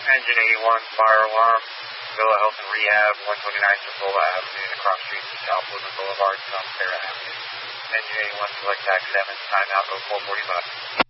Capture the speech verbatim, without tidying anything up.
Engine eighty-one, fire alarm, Villa Health and Rehab, one twenty-nine Cipolla Avenue, across street from South Woodland Boulevard, South Sarah Avenue. Engine eighty-one, select tax seven, timeout oh four forty-five.